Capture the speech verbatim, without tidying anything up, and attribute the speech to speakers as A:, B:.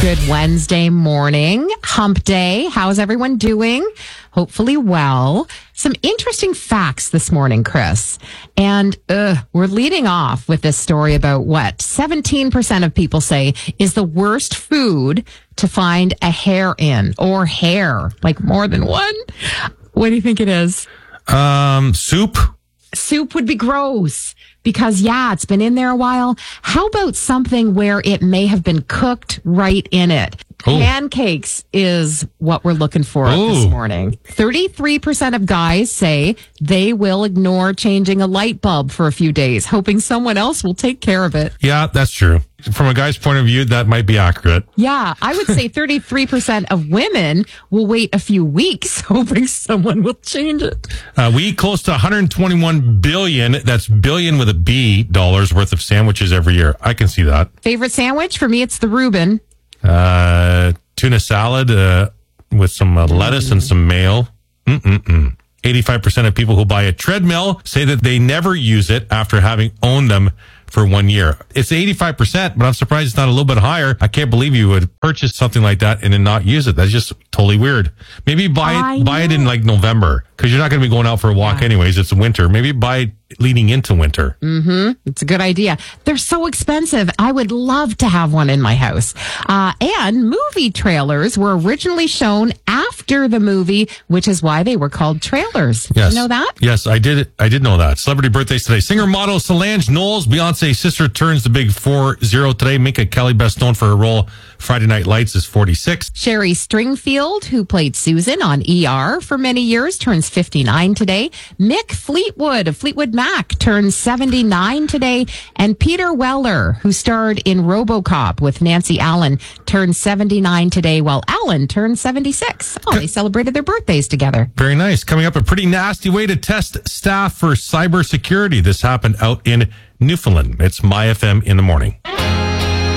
A: Good Wednesday morning, hump day. How's everyone doing? Hopefully well. Some interesting facts this morning, Chris. And uh, we're leading off with this story about what seventeen percent of people say is the worst food to find a hair in, or hair, like more than one. What do you think it is?
B: Um, soup.
A: Soup would be gross because, yeah, it's been in there a while. How about something where it may have been cooked right in it? Ooh. Pancakes is what we're looking for this morning. thirty-three percent of guys say they will ignore changing a light bulb for a few days, hoping someone else will take care of it.
B: Yeah, that's true. From a guy's point of view, that might be accurate.
A: Yeah, I would say thirty-three percent of women will wait a few weeks, hoping someone will change it.
B: Uh, we eat close to one hundred twenty-one billion, that's billion with a B, dollars worth of sandwiches every year. I can see that.
A: Favorite sandwich? For me, it's the Reuben.
B: Uh, tuna salad uh, with some uh, lettuce and some mayo. Mm-mm-mm. eighty-five percent of people who buy a treadmill say that they never use it after having owned them for one year. It's eighty-five percent, but I'm surprised it's not a little bit higher. I can't believe you would purchase something like that and then not use it. That's just totally weird. Maybe buy it, buy it in like November, because you're not going to be going out for a walk yeah. anyways. It's winter. Maybe buy it leading into winter.
A: Mm-hmm. It's a good idea. They're so expensive. I would love to have one in my house. Uh, and movie trailers were originally shown after the movie, which is why they were called trailers.
B: Yes.
A: Did you know that?
B: Yes, I did. I did know that. Celebrity birthdays today. Singer model Solange Knowles, Beyonce's sister, turns the big four zero today. Minka Kelly, best known for her role Friday Night Lights, is forty-six.
A: Sherry Stringfield, who played Susan on E R for many years, turns fifty-nine today. Mick Fleetwood of Fleetwood Mac turns seventy-nine today. And Peter Weller, who starred in RoboCop with Nancy Allen, turns seventy-nine today, while Allen turned seventy-six. Oh, they celebrated their birthdays together.
B: Very nice. Coming up, a pretty nasty way to test staff for cybersecurity. This happened out in Newfoundland. It's My F M in the morning.